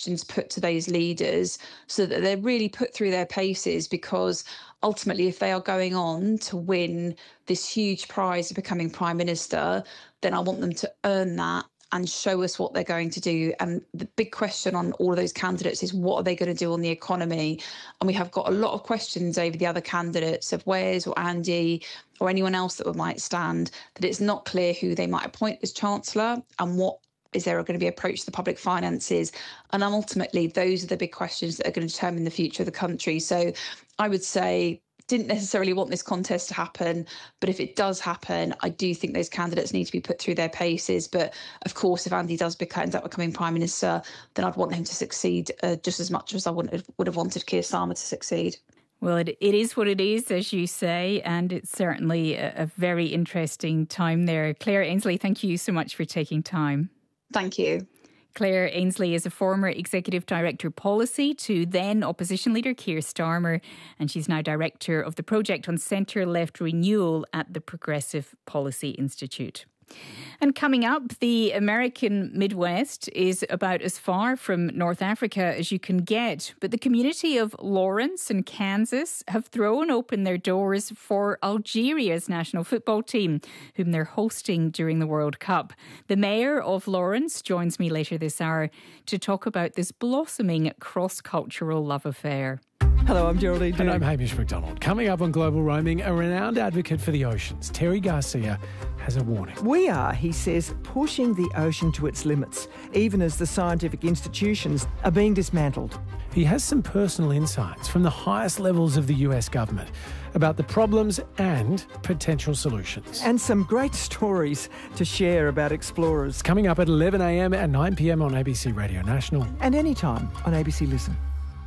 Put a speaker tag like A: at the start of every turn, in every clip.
A: questions put to those leaders so that they're really put through their paces, because ultimately, if they are going on to win this huge prize of becoming Prime Minister, then I want them to earn that and show us what they're going to do. And the big question on all of those candidates is, what are they going to do on the economy? And we have got a lot of questions over the other candidates of Wes or Andy or anyone else that might stand, that it's not clear who they might appoint as Chancellor and what is there going to be approach to the public finances. And ultimately, those are the big questions that are going to determine the future of the country. So I would say, didn't necessarily want this contest to happen, but if it does happen, I do think those candidates need to be put through their paces. But of course, if Andy does end up becoming Prime Minister, then I'd want him to succeed just as much as I would have wanted Keir Starmer to succeed.
B: Well, it is what it is, as you say, and it's certainly a very interesting time there. Claire Ainsley, thank you so much for taking time.
A: Thank you.
B: Claire Ainsley is a former Executive Director Policy to then Opposition Leader Keir Starmer, and she's now Director of the Project on Centre-Left Renewal at the Progressive Policy Institute. And coming up, the American Midwest is about as far from North Africa as you can get. But the community of Lawrence in Kansas have thrown open their doors for Algeria's national football team, whom they're hosting during the World Cup. The mayor of Lawrence joins me later this hour to talk about this blossoming cross-cultural love affair.
C: Hello, I'm Geraldine Doon.
D: And I'm Hamish McDonald. Coming up on Global Roaming, a renowned advocate for the oceans, Terry Garcia, has a warning.
C: We are, he says, pushing the ocean to its limits, even as the scientific institutions are being dismantled.
D: He has some personal insights from the highest levels of the US government about the problems and potential solutions.
C: And some great stories to share about explorers.
D: Coming up at 11 a.m. and 9 p.m. on ABC Radio National.
C: And anytime on ABC Listen.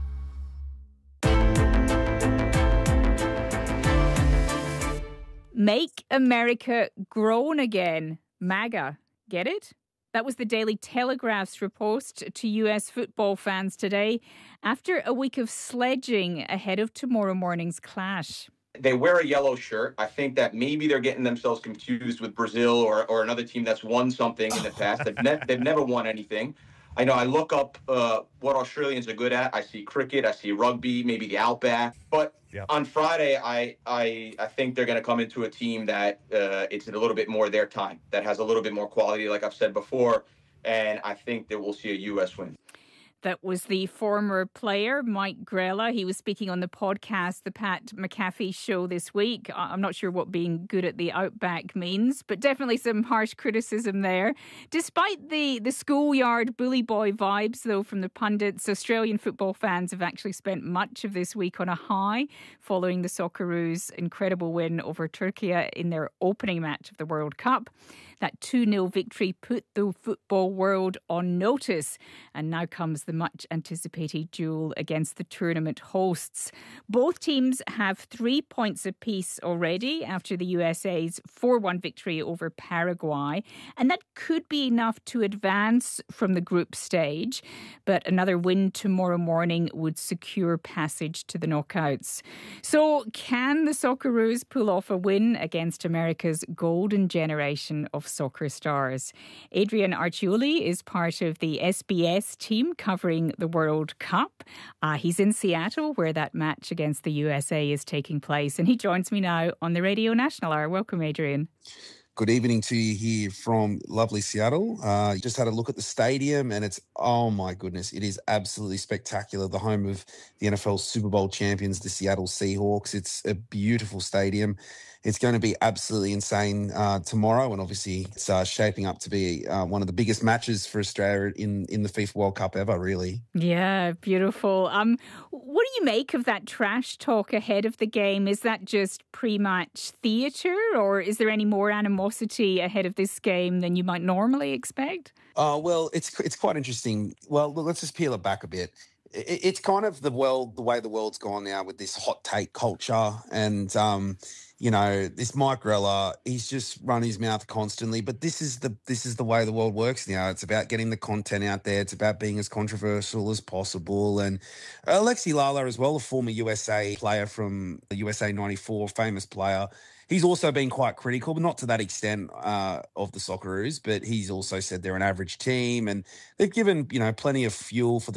B: Make America Grown Again. MAGA. Get it? That was the Daily Telegraph's riposte to US football fans today after a week of sledging ahead of tomorrow morning's clash.
E: They wear a yellow shirt. I think that maybe they're getting themselves confused with Brazil or another team that's won something in the past. They've never won anything. I know I look up what Australians are good at. I see cricket, I see rugby, maybe the Outback. But on Friday, I think they're going to come into a team that it's a little bit more their time, that has a little bit more quality, like I've said before. And I think that we'll see a U.S. win.
B: That was the former player, Mike Grella. He was speaking on the podcast, The Pat McAfee Show this week. I'm not sure what being good at the Outback means, but definitely some harsh criticism there. Despite the schoolyard bully boy vibes, though, from the pundits, Australian football fans have actually spent much of this week on a high following the Socceroos' incredible win over Turkey in their opening match of the World Cup. That 2-0 victory put the football world on notice, and now comes the much-anticipated duel against the tournament hosts. Both teams have 3 points apiece already after the USA's 4-1 victory over Paraguay, and that could be enough to advance from the group stage, but another win tomorrow morning would secure passage to the knockouts. So can the Socceroos pull off a win against America's golden generation of soccer stars? Adrian Arcioli is part of the SBS team covering the World Cup. He's in Seattle, where that match against the USA is taking place, and he joins me now on the Radio National Hour. Welcome, Adrian.
F: Good evening to you here from lovely Seattle. Just had a look at the stadium and it's, oh my goodness, it is absolutely spectacular. The home of the NFL Super Bowl champions, the Seattle Seahawks. It's a beautiful stadium. It's going to be absolutely insane tomorrow, and obviously it's shaping up to be one of the biggest matches for Australia in the FIFA World Cup ever, really.
B: Yeah, beautiful. What do you make of that trash talk ahead of the game? Is that just pre-match theatre, or is there any more animosity ahead of this game than you might normally expect?
F: Well, it's quite interesting. Well, let's just peel it back a bit. It's kind of the way the world's gone now with this hot take culture, and this Mike Grella, he's just run his mouth constantly. But this is the way the world works now. It's about getting the content out there. It's about being as controversial as possible. And Alexi Lala as well, a former USA player from the USA '94, famous player. He's also been quite critical, but not to that extent of the Socceroos. But he's also said they're an average team, and they've given plenty of fuel for the